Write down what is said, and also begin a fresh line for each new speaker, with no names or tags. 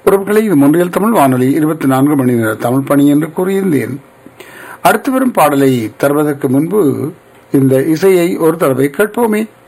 உறவுகளை இது மொன்றியல் தமிழ் வானொலி 24 மணி நேர தமிழ் பணி என்று கூறியிருந்தேன். அடுத்து வரும் பாடலை தருவதற்கு முன்பு இந்த இசையை ஒரு தடவை கேட்போமே.